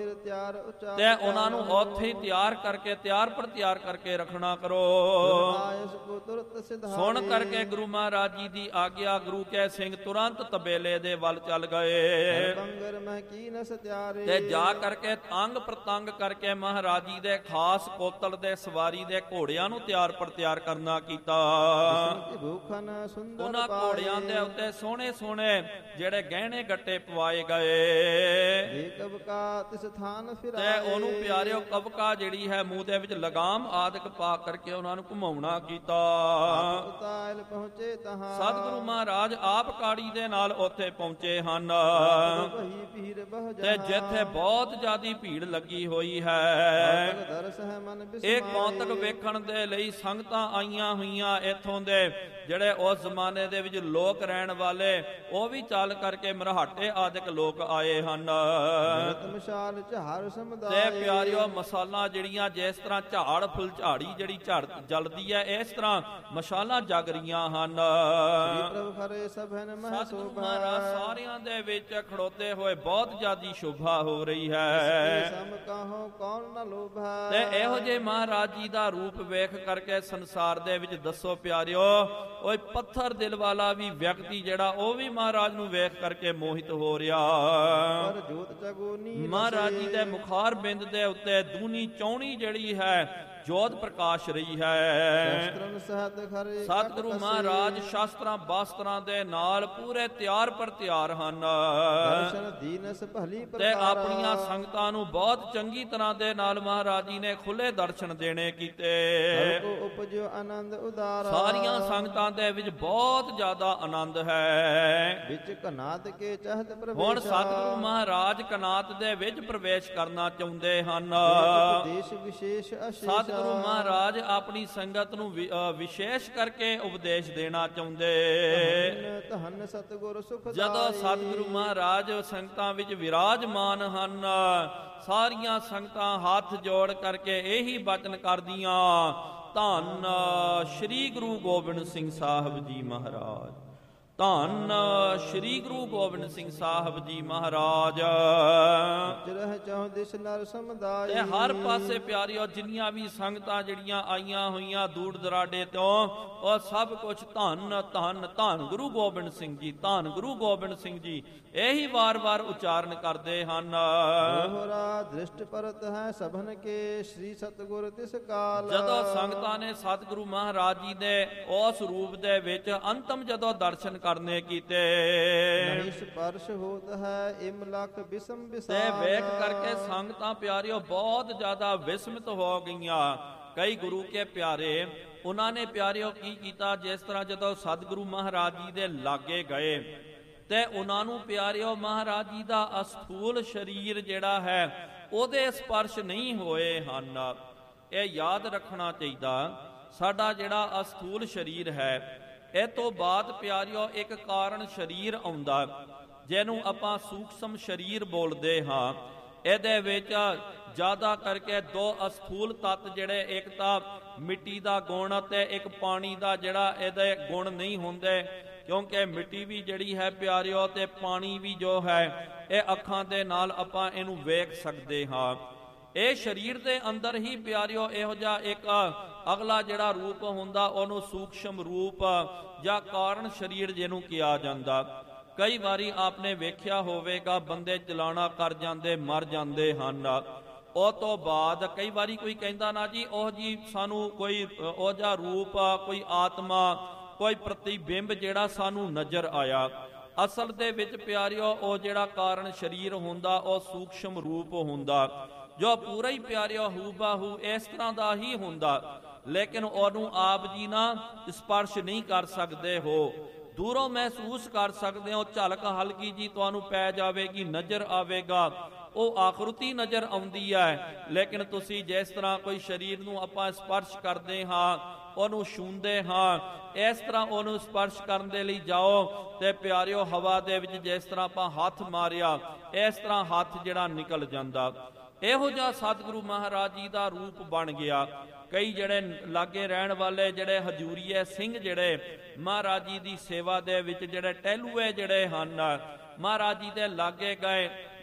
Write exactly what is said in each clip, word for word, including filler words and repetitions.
ਤੇ ਉਹਨਾਂ ਨੂੰ ਉੱਥੇ ਹੀ ਤਿਆਰ ਕਰਕੇ ਤਿਆਰ ਪਰ ਤਿਆਰ ਕਰਕੇ ਰੱਖਣਾ ਕਰੋ। ਸੁਣ ਕਰਕੇ ਗੁਰੂ ਮਹਾਰਾਜ ਜੀ ਦੀ ਆਗਿਆ ਗੁਰੂ ਕੈ ਸਿੰਘ ਤੁਰੰਤ ਤਬੇਲੇ ਦੇ ਵੱਲ ਚੱਲ ਗਏ ਤੇ ਜਾ ਕਰਕੇ ਅੰਗ ਪ੍ਰਤੰਗ ਕਰਕੇ ਮਹਾਰਾਜ ਜੀ ਦੇ ਖਾਸ ਕੋਤਲ ਦੇ ਸਵਾਰੀ ਦੇ ਘੋੜਿਆਂ ਨੂੰ ਤਿਆਰ ਪਰ ਤਿਆਰ ਕਰਨਾ ਕੀਤਾ। ਉਹਨਾਂ ਘੋੜਿਆਂ ਦੇ ਉੱਤੇ ਸੋਹਣੇ ਸੋਹਣੇ ਜਿਹੜੇ ਗਹਿਣੇ ਗੱਟੇ ਪਵਾਏ ਗਏ ਤੇ ਉਹਨੂੰ ਪਿਆਰਿਓ ਕਵਕਾ ਜਿਹੜੀ ਹੈ ਮੂੰਹ ਦੇ ਵਿੱਚ ਲਗਾਮ ਆਦਿਕ ਪਾ ਕਰਕੇ ਉਹਨਾਂ ਨੂੰ ਘੁਮਾਉਣਾ ਕੀਤਾ। ਸਤਿਗੁਰੂ ਮਹਾਰਾਜ ਆਪ ਕਾੜੀ ਦੇ ਨਾਲ ਉੱਥੇ ਪਹੁੰਚੇ ਹਨ ਤੇ ਜਿੱਥੇ ਬਹੁਤ ਜ਼ਿਆਦੀ ਭੀੜ ਲੱਗੀ ਹੋਈ ਹੈ। ਇਹ ਕੌਤਕ ਵੇਖਣ ਦੇ ਲਈ ਸੰਗਤਾਂ ਆਈਆਂ ਹੋਈਆਂ ਇੱਥੋਂ ਦੇ ਜਿਹੜੇ ਉਸ ਜ਼ਮਾਨੇ ਦੇ ਵਿੱਚ ਲੋਕ ਰਹਿਣ ਵਾਲੇ ਉਹ ਵੀ ਚੱਲ ਕਰਕੇ ਮਰਹਾਟੇ ਆਦਿਕ ਲੋਕ ਆਏ ਹਨ ਤੇ ਪਿਆਰਿਓ ਮਸਾਲਾ ਜਿਹੜੀਆਂ ਜਿਸ ਤਰ੍ਹਾਂ ਝਾੜ ਫੁੱਲ ਝਾੜੀ ਜਿਹੜੀ ਝੜ ਜਲਦੀ ਹੈ ਇਸ ਤਰ੍ਹਾਂ ਮਸ਼ਾਲਾਂ ਜਗ ਰਹੀਆਂ ਹਨ। ਸਤਿਗੁਰੂ ਮਹਾਰਾਜ ਸਾਰਿਆਂ ਦੇ ਵਿੱਚ ਖੜੋਤੇ ਹੋਏ ਬਹੁਤ ਜ਼ਿਆਦੀ ਸ਼ੋਭਾ ਹੋ ਰਹੀ ਹੈ ਤੇ ਇਹੋ ਜਿਹੇ ਮਹਾਰਾਜ ਜੀ ਦਾ ਰੂਪ ਵੇਖ ਕਰਕੇ ਸੰਸਾਰ ਦੇ ਵਿੱਚ ਦੱਸੋ ਪਿਆਰਿਓ ਉਹ ਪੱਥਰ ਦਿਲ ਵਾਲਾ ਵੀ ਵਿਅਕਤੀ ਜਿਹੜਾ ਉਹ ਵੀ ਮਹਾਰਾਜ ਨੂੰ ਵੇਖ ਕਰਕੇ ਮੋਹਿਤ ਹੋ ਰਿਹਾ। ਮਹਾਰਾਜ ਜੀ ਦੇ ਮੁਖਾਰ ਬਿੰਦ ਦੇ ਉੱਤੇ ਦੂਨੀ ਚੌਣੀ ਜਿਹੜੀ ਹੈ ਜੋਤ ਪ੍ਰਕਾਸ਼ ਰਹੀ ਹੈ। ਸਤਿਗੁਰੂ ਮਹਾਰਾਜ ਸ਼ਾਸਤਰਾਂ ਬਾਸਤਰਾਂ ਦੇ ਨਾਲ ਪੂਰੇ ਤਿਆਰ ਪਰ ਤਿਆਰ ਹਨ ਤੇ ਆਪਣੀਆਂ ਸੰਗਤਾਂ ਨੂੰ ਬਹੁਤ ਚੰਗੀ ਤਰ੍ਹਾਂ ਦੇ ਨਾਲ ਮਹਾਰਾਜ ਜੀ ਨੇ ਖੁੱਲੇ ਦਰਸ਼ਨ ਦੇਣੇ ਕੀਤੇ। ਸਾਰੀਆਂ ਸੰਗਤਾਂ ਦੇ ਵਿੱਚ ਬਹੁਤ ਜ਼ਿਆਦਾ ਆਨੰਦ ਹੈ। ਹੁਣ ਸਤਿਗੁਰੂ ਮਹਾਰਾਜ ਕਨਾਤ ਦੇ ਵਿੱਚ ਪ੍ਰਵੇਸ਼ ਕਰਨਾ ਚਾਹੁੰਦੇ ਹਨ। ਸਤਿਗੁਰੂ ਮਹਾਰਾਜ ਆਪਣੀ ਸੰਗਤ ਨੂੰ ਵਿਸ਼ੇਸ਼ ਕਰਕੇ ਉਪਦੇਸ਼ ਦੇਣਾ ਚਾਹੁੰਦੇ। ਜਦੋਂ ਸਤਿਗੁਰੂ ਮਹਾਰਾਜ ਸੰਗਤਾਂ ਵਿੱਚ ਵਿਰਾਜਮਾਨ ਹਨ ਸਾਰੀਆਂ ਸੰਗਤਾਂ ਹੱਥ ਜੋੜ ਕਰਕੇ ਇਹੀ ਬਚਨ ਕਰਦੀਆਂ ਧੰਨ ਸ਼੍ਰੀ ਗੁਰੂ ਗੋਬਿੰਦ ਸਿੰਘ ਸਾਹਿਬ ਜੀ ਮਹਾਰਾਜ, ਧੰਨ ਸ਼੍ਰੀ ਗੁਰੂ ਗੋਬਿੰਦ ਸਿੰਘ ਸਾਹਿਬ ਜੀ ਮਹਾਰਾਜ। ਤੇ ਹਰ ਪਾਸੇ ਪਿਆਰਿਓ ਜਿੰਨੀਆਂ ਵੀ ਸੰਗਤਾਂ ਜਿਹੜੀਆਂ ਆਈਆਂ ਹੋਈਆਂ ਦੂਰ ਦਰਾਡੇ ਤੋਂ ਉਹ ਸਭ ਕੁਝ ਧੰਨ ਧੰਨ ਧੰਨ ਗੁਰੂ ਗੋਬਿੰਦ ਸਿੰਘ ਜੀ, ਧੰਨ ਗੁਰੂ ਗੋਬਿੰਦ ਸਿੰਘ ਜੀ ਇਹੀ ਵਾਰ-ਵਾਰ ਉਚਾਰਨ ਕਰਦੇ ਹਨ। ਦ੍ਰਿਸ਼ਟ ਪਰਤ ਹੈ ਸਭਨ ਕੇ ਸ੍ਰੀ ਸਤਿਗੁਰ ਤਿਸ ਕਾਲ। ਜਦੋਂ ਸੰਗਤਾਂ ਨੇ ਸਤਿਗੁਰੂ ਮਹਾਰਾਜ ਜੀ ਦੇ ਉਸ ਰੂਪ ਦੇ ਵਿੱਚ ਅੰਤਮ ਜਦੋਂ ਦਰਸ਼ਨ ਕਰਨੇ ਕੀਤੇ ਸਪਰਸ਼ ਹੋਤ ਹੈ ਇਮ ਲਖ ਬਿਸਮ ਬਿਸਾਰ। ਤੇ ਵੇਖ ਕਰਕੇ ਸੰਗਤਾਂ ਪਿਆਰਿਓ ਬਹੁਤ ਜ਼ਿਆਦਾ ਵਿਸਮਿਤ ਹੋ ਗਈਆਂ। ਕਈ ਗੁਰੂ ਕੇ ਪਿਆਰੇ ਉਹਨਾਂ ਨੇ ਪਿਆਰਿਓ ਕੀ ਕੀਤਾ ਜਿਸ ਤਰ੍ਹਾਂ ਜਦੋਂ ਸਤਿਗੁਰੂ ਮਹਾਰਾਜ ਜੀ ਦੇ ਲਾਗੇ ਗਏ ਤੇ ਉਹਨਾਂ ਨੂੰ ਪਿਆਰਿਓ ਮਹਾਰਾਜ ਜੀ ਦਾ ਅਸਥੂਲ ਸਰੀਰ ਜਿਹੜਾ ਹੈ ਉਹਦੇ ਸਪਰਸ਼ ਨਹੀਂ ਹੋਏ ਹਨ। ਇਹ ਯਾਦ ਰੱਖਣਾ ਚਾਹੀਦਾ ਸਾਡਾ ਜਿਹੜਾ ਅਸਥੂਲ ਸਰੀਰ ਹੈ ਇਹ ਤੋਂ ਬਾਅਦ ਪਿਆਰਿਓ ਇੱਕ ਕਾਰਨ ਸਰੀਰ ਆਉਂਦਾ ਜਿਹਨੂੰ ਆਪਾਂ ਸੂਖਸ਼ਮ ਸਰੀਰ ਬੋਲਦੇ ਹਾਂ। ਇਹਦੇ ਵਿੱਚ ਜ਼ਿਆਦਾ ਕਰਕੇ ਦੋ ਅਸਥੂਲ ਤੱਤ ਜਿਹੜੇ ਇੱਕ ਤਾਂ ਮਿੱਟੀ ਦਾ ਗੁਣ ਅਤੇ ਇੱਕ ਪਾਣੀ ਦਾ ਜਿਹੜਾ ਇਹਦੇ ਗੁਣ ਨਹੀਂ ਹੁੰਦੇ ਕਿਉਂਕਿ ਮਿੱਟੀ ਵੀ ਜਿਹੜੀ ਹੈ ਪਿਆਰਿਓ ਤੇ ਪਾਣੀ ਵੀ ਜੋ ਹੈ ਇਹ ਅੱਖਾਂ ਦੇ ਨਾਲ ਆਪਾਂ ਇਹਨੂੰ ਵੇਖ ਸਕਦੇ ਹਾਂ। ਇਹ ਸਰੀਰ ਦੇ ਅੰਦਰ ਹੀ ਪਿਆਰਿਓ ਇਹੋ ਜਿਹਾ ਇੱਕ ਅਗਲਾ ਜਿਹੜਾ ਰੂਪ ਹੁੰਦਾ ਉਹਨੂੰ ਸੂਖਸ਼ਮ ਰੂਪ ਜਾਂ ਕਾਰਨ ਸਰੀਰ ਜਿਹਨੂੰ ਕਿਹਾ ਜਾਂਦਾ। ਕਈ ਵਾਰੀ ਆਪਨੇ ਵੇਖਿਆ ਹੋਵੇਗਾ ਬੰਦੇ ਚਲਾਣਾ ਕਰ ਜਾਂਦੇ ਮਰ ਜਾਂਦੇ ਹਨ। ਉਹ ਤੋਂ ਬਾਅਦ ਕਈ ਵਾਰੀ ਕੋਈ ਕਹਿੰਦਾ ਨਾ ਜੀ ਉਹ ਜੀ ਸਾਨੂੰ ਕੋਈ ਉਹ ਜਿਹਾ ਰੂਪ ਕੋਈ ਆਤਮਾ ਕੋਈ ਪ੍ਰਤੀਬਿੰਬ ਜਿਹੜਾ ਸਾਨੂੰ ਨਜ਼ਰ ਆਇਆ। ਅਸਲ ਦੇ ਵਿੱਚ ਪਿਆਰਿਓ ਉਹ ਜਿਹੜਾ ਕਾਰਨ ਸਰੀਰ ਹੁੰਦਾ ਉਹ ਸੂਖਸ਼ਮ ਰੂਪ ਹੁੰਦਾ ਜੋ ਪੂਰਾ ਹੀ ਪਿਆਰਿਓ ਹੂਬਾਹੂ ਇਸ ਤਰ੍ਹਾਂ ਦਾ ਹੀ ਹੁੰਦਾ ਲੇਕਿਨ ਉਹਨੂੰ ਆਪ ਜੀ ਨਾ ਸਪਰਸ਼ ਨਹੀਂ ਕਰ ਸਕਦੇ ਹੋ। ਦੂਰੋਂ ਮਹਿਸੂਸ ਕਰ ਸਕਦੇ ਹੋ ਝਲਕ ਹਲਕੀ ਜੀ ਤੁਹਾਨੂੰ ਪੈ ਜਾਵੇਗੀ ਨਜ਼ਰ ਆਵੇਗਾ ਉਹ ਆਕ੍ਰਿਤੀ ਨਜ਼ਰ ਆਉਂਦੀ ਹੈ ਲੇਕਿਨ ਤੁਸੀਂ ਜਿਸ ਤਰ੍ਹਾਂ ਕੋਈ ਸਰੀਰ ਨੂੰ ਆਪਾਂ ਸਪਰਸ਼ ਕਰਦੇ ਹਾਂ ਉਹਨੂੰ ਛੂੰਹਦੇ ਹਾਂ ਇਸ ਤਰ੍ਹਾਂ ਉਹਨੂੰ ਸਪਰਸ਼ ਕਰਨ ਦੇ ਲਈ ਜਾਓ ਤੇ ਪਿਆਰਿਓ ਹਵਾ ਦੇ ਵਿੱਚ ਜਿਸ ਤਰ੍ਹਾਂ ਆਪਾਂ ਹੱਥ ਮਾਰਿਆ ਇਸ ਤਰ੍ਹਾਂ ਹੱਥ ਜਿਹੜਾ ਨਿਕਲ ਜਾਂਦਾ। ਇਹੋ ਜਿਹਾ ਸਤਿਗੁਰੂ ਮਹਾਰਾਜ ਜੀ ਦਾ ਰੂਪ ਬਣ ਗਿਆ। ਕਈ ਜਿਹੜੇ ਲਾਗੇ ਰਹਿਣ ਵਾਲੇ ਜਿਹੜੇ ਹਜੂਰੀਏ ਸਿੰਘ ਜਿਹੜੇ ਮਹਾਰਾਜ ਜੀ ਦੀ ਸੇਵਾ ਦੇ ਵਿੱਚ ਜਿਹੜੇ ਟਹਿਲੂਏ ਜਿਹੜੇ ਹਨ ਮਹਾਰਾਜ ਜੀ ਦੇ ਲਾਗੇ ਗਏ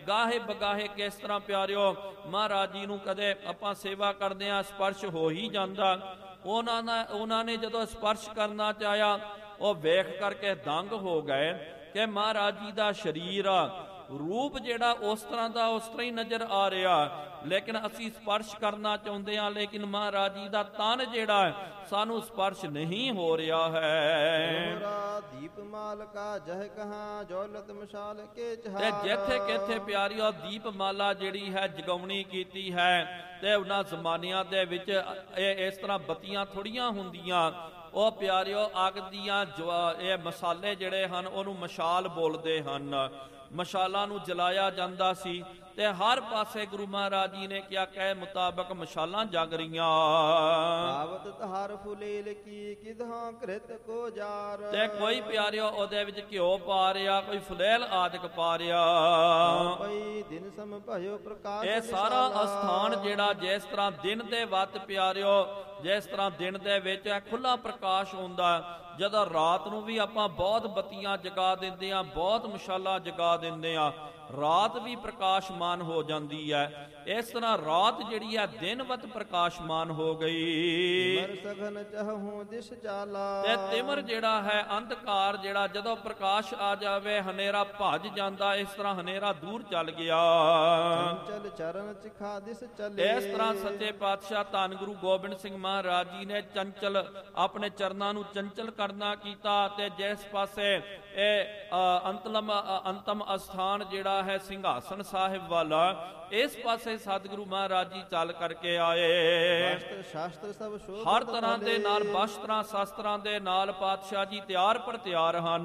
ਗਾਹੇ ਬਗਾਹੇ ਕਿਸ ਤਰ੍ਹਾਂ ਪਿਆਰਿਓ ਮਹਾਰਾਜ ਜੀ ਨੂੰ ਕਦੇ ਆਪਾਂ ਸੇਵਾ ਕਰਦੇ ਆ ਸਪਰਸ਼ ਹੋ ਹੀ ਜਾਂਦਾ। ਉਹਨਾਂ ਨੇ ਉਹਨਾਂ ਨੇ ਜਦੋਂ ਸਪਰਸ਼ ਕਰਨਾ ਚਾਹਿਆ ਉਹ ਵੇਖ ਕਰਕੇ ਦੰਗ ਹੋ ਗਏ ਕਿ ਮਹਾਰਾਜ ਜੀ ਦਾ ਸਰੀਰ ਰੂਪ ਜਿਹੜਾ ਉਸ ਤਰ੍ਹਾਂ ਦਾ ਉਸ ਤਰ੍ਹਾਂ ਹੀ ਨਜ਼ਰ ਆ ਰਿਹਾ, ਲੇਕਿਨ ਅਸੀਂ ਸਪਰਸ਼ ਕਰਨਾ ਚਾਹੁੰਦੇ ਹਾਂ ਲੇਕਿਨ ਮਹਾਰਾਜ ਜੀ ਦਾ ਤਨ ਜਿਹੜਾ ਸਾਨੂੰ ਸਪਰਸ਼ ਨਹੀਂ ਹੋ ਰਿਹਾ ਹੈ। ਦੀਪਮਾਲ ਕਾ ਜਹ ਕਹਾਂ ਜੌਲਤ ਮਸ਼ਾਲ ਕੇ ਚਹਾਰ। ਤੇ ਜਿੱਥੇ ਕਿੱਥੇ ਪਿਆਰਿਓ ਦੀਪਮਾਲਾ ਜਿਹੜੀ ਹੈ ਜਗਾਉਣੀ ਕੀਤੀ ਹੈ ਤੇ ਉਹਨਾਂ ਜ਼ਮਾਨਿਆਂ ਦੇ ਵਿੱਚ ਇਹ ਇਸ ਤਰ੍ਹਾਂ ਬੱਤੀਆਂ ਥੋੜੀਆਂ ਹੁੰਦੀਆਂ, ਉਹ ਪਿਆਰਿਓ ਅੱਗ ਦੀਆਂ ਇਹ ਮਸਾਲੇ ਜਿਹੜੇ ਹਨ ਉਹਨੂੰ ਮਸ਼ਾਲ ਬੋਲਦੇ ਹਨ। ਮਸ਼ਾਲਾਂ ਨੂੰ ਜਲਾਇਆ ਜਾਂਦਾ ਸੀ ਤੇ ਹਰ ਪਾਸੇ ਗੁਰੂ ਮਹਾਰਾਜ ਜੀ ਨੇ ਕਿਹਾ ਕਹੇ ਮੁਤਾਬਕ ਮਸ਼ਾਲਾਂ ਜਗ ਰਹੀਆਂ। ਆਵਤ ਤਹਾਰ ਫੁਲੇਲ ਕੀ ਕਿਧਾਂ ਕ੍ਰਿਤ ਕੋ ਜਾਰ। ਤੇ ਕੋਈ ਪਿਆਰਿਓ ਉਹਦੇ ਵਿੱਚ ਘਿਓ ਪਾ ਰਿਹਾ, ਕੋਈ ਫੁਲੇਲ ਆਦਿਕ ਪਾ ਰਿਹਾ। ਪਈ ਦਿਨ ਸਮ ਭਇਓ ਪ੍ਰਕਾਸ਼। ਇਹ ਸਾਰਾ ਅਸਥਾਨ ਜਿਹੜਾ ਜਿਸ ਤਰ੍ਹਾਂ ਦਿਨ ਦੇ ਵੱਤ ਪਿਆਰਿਓ ਜਿਸ ਤਰ੍ਹਾਂ ਦਿਨ ਦੇ ਵਿੱਚ ਖੁੱਲਾ ਪ੍ਰਕਾਸ਼ ਹੁੰਦਾ, ਜਦੋਂ ਰਾਤ ਨੂੰ ਵੀ ਆਪਾਂ ਬਹੁਤ ਬੱਤੀਆਂ ਜਗਾ ਦਿੰਦੇ ਆ, ਬਹੁਤ ਮਸ਼ਾਲਾਂ ਜਗਾ ਦਿੰਦੇ ਆ, ਰਾਤ ਵੀ ਪ੍ਰਕਾਸ਼ਮਾਨ ਹੋ ਜਾਂਦੀ ਹੈ। ਇਸ ਤਰ੍ਹਾਂ ਰਾਤ ਜਿਹੜੀ ਹੈ ਦਿਨ ਵਤ ਪ੍ਰਕਾਸ਼ਮਾਨ ਹੋ ਗਈ। ਤਿਮਰ ਸਗਨ ਚਹੂੰ ਦਿਸ ਚਾਲਾ। ਤੇ ਤਿਮਰ ਜਿਹੜਾ ਹੈ ਅੰਧਕਾਰ ਜਿਹੜਾ ਜਦੋਂ ਪ੍ਰਕਾਸ਼ ਆ ਜਾਵੇ ਹਨੇਰਾ ਭੱਜ ਜਾਂਦਾ, ਇਸ ਤਰ੍ਹਾਂ ਹਨੇਰਾ ਦੂਰ ਚੱਲ ਗਿਆ। ਚੰਚਲ ਚਰਨ ਚਿਖਾ ਦਿਸ ਚਲੇ। ਇਸ ਤਰ੍ਹਾਂ ਸੱਚੇ ਪਾਤਸ਼ਾਹ ਧੰਨ ਗੁਰੂ ਗੋਬਿੰਦ ਸਿੰਘ ਮਹਾਰਾਜ ਜੀ ਨੇ ਚੰਚਲ ਆਪਣੇ ਚਰਨਾਂ ਨੂੰ ਚੰਚਲ ਕਰਨਾ ਕੀਤਾ ਤੇ ਜਿਸ ਪਾਸੇ ਇਹ ਅੰਤਲਮ ਅੰਤਮ ਅਸਥਾਨ ਜਿਹੜਾ ਹੈ ਸਿੰਘਾਸਣ ਸਾਹਿਬ ਵਾਲਾ, ਇਸ ਪਾਸੇ ਸਤਿਗੁਰੂ ਮਹਾਰਾਜ ਜੀ ਚੱਲ ਕਰਕੇ ਆਏ। ਸ਼ਾਸਤਰ ਸਭ ਸ਼ੋਭਤ ਹਰ ਤਰ੍ਹਾਂ ਦੇ ਨਾਲ ਬਸਤਰਾਂ ਸ਼ਾਸਤਰਾਂ ਦੇ ਨਾਲ ਪਾਤਸ਼ਾਹ ਜੀ ਤਿਆਰ ਪਰ ਤਿਆਰ ਹਨ।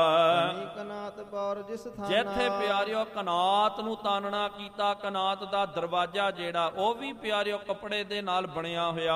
ਕਨਾਤ ਪੌਰ ਜਿਸ ਥਾਨਾ। ਜਿੱਥੇ ਪਿਆਰਿਓ ਕਨਾਤ ਨੂੰ ਤਾਨਣਾ ਕੀਤਾ, ਕਨਾਤ ਦਾ ਦਰਵਾਜ਼ਾ ਜਿਹੜਾ ਉਹ ਵੀ ਪਿਆਰਿਓ ਕੱਪੜੇ ਦੇ ਨਾਲ ਬਣਿਆ ਹੋਇਆ।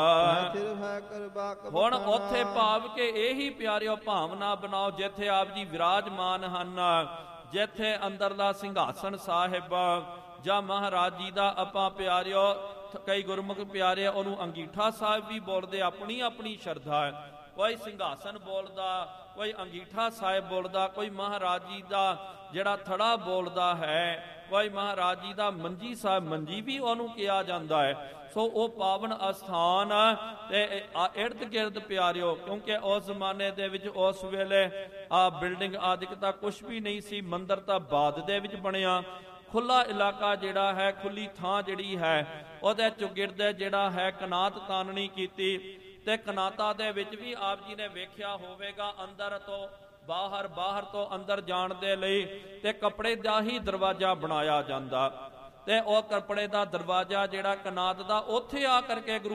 ਹੁਣ ਉੱਥੇ ਭਾਵ ਕਿ ਇਹੀ ਪਿਆਰਿਓ ਭਾਵਨਾ ਬਣਾਓ ਜਿੱਥੇ ਆਪ ਜੀ ਵਿਰਾਜਮਾਨ ਹਨ, ਜਿੱਥੇ ਅੰਦਰਲਾ ਸਿੰਘਾਸਣ ਸਾਹਿਬ ਜਾਂ ਮਹਾਰਾਜ ਜੀ ਦਾ ਆਪਾਂ ਪਿਆਰਿਓ ਕਈ ਗੁਰਮੁਖ ਪਿਆਰੇ ਉਹਨੂੰ ਅੰਗੀਠਾ ਸਾਹਿਬ ਵੀ ਬੋਲਦੇ, ਆਪਣੀ ਆਪਣੀ ਸ਼ਰਧਾ ਹੈ। ਕੋਈ ਸਿੰਘਾਸਣ ਬੋਲਦਾ, ਕੋਈ ਅੰਗੀਠਾ ਸਾਹਿਬ ਬੋਲਦਾ, ਕੋਈ ਮਹਾਰਾਜ ਜੀ ਦਾ ਜਿਹੜਾ ਥੜਾ ਬੋਲਦਾ ਹੈ, ਕੋਈ ਮਹਾਰਾਜ ਜੀ ਦਾ ਮੰਜੀ ਸਾਹਿਬ ਮੰਜੀ ਵੀ ਉਹਨੂੰ ਕਿਹਾ ਜਾਂਦਾ ਹੈ। ਸੋ ਉਹ ਪਾਵਨ ਅਸਥਾਨ ਤੇ ਇਰਦ ਗਿਰਦ ਪਿਆਰਿਓ, ਕਿਉਂਕਿ ਉਸ ਜ਼ਮਾਨੇ ਦੇ ਵਿੱਚ ਉਸ ਵੇਲੇ ਆ ਬਿਲਡਿੰਗ ਆਦਿਕ ਤਾਂ ਕੁਛ ਵੀ ਨਹੀਂ ਸੀ, ਮੰਦਿਰ ਤਾਂ ਬਾਅਦ ਦੇ ਵਿੱਚ ਬਣਿਆ। ਖੁੱਲਾ ਇਲਾਕਾ ਜਿਹੜਾ ਹੈ, ਖੁੱਲੀ ਥਾਂ ਜਿਹੜੀ ਹੈ, ਉਹਦੇ ਚੁਗਿਰਦ ਜਿਹੜਾ ਹੈ ਕਨਾਤ ਤਾਨਣੀ ਕੀਤੀ ਤੇ ਕਨਾਤਾ ਦੇ ਵਿੱਚ ਵੀ ਆਪ ਜੀ ਨੇ ਵੇਖਿਆ ਹੋਵੇਗਾ ਅੰਦਰ ਤੋਂ ਬਾਹਰ, ਬਾਹਰ ਤੋਂ ਅੰਦਰ ਜਾਣ ਦੇ ਲਈ ਤੇ ਕੱਪੜੇ ਦਾ ਹੀ ਦਰਵਾਜ਼ਾ ਬਣਾਇਆ ਜਾਂਦਾ ਤੇ ਉਹ ਕੱਪੜੇ ਦਾ ਦਰਵਾਜ਼ਾ ਜਿਹੜਾ ਕਨਾਤ ਦਾ ਉੱਥੇ ਆ ਕਰਕੇ ਗੁਰੂ